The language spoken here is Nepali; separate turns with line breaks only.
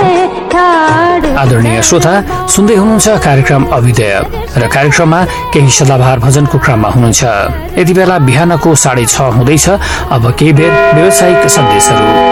आदरणीय श्रोता, सुन्दै हुनुहुन्छ कार्यक्रम अभिदय र कार्यक्रममा केही सदाबहार भजनको क्रममा हुनुहुन्छ। यति बेला बिहानको 6:30 हुँदैछ। अब केही बेर व्यावसायिक सन्देशहरू।